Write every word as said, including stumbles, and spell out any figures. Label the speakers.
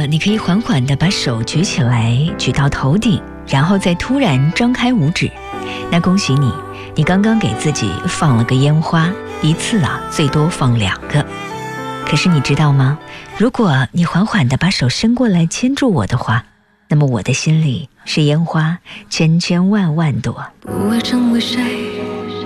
Speaker 1: 果你可以缓缓地把手举起来，举到头顶，然后再突然张开五指，那恭喜你，你刚刚给自己放了个烟花，一次啊最多放两个。可是你知道吗？如果你缓缓地把手伸过来牵住我的话，那么我的心里是烟花千千万万朵。
Speaker 2: 不会成为谁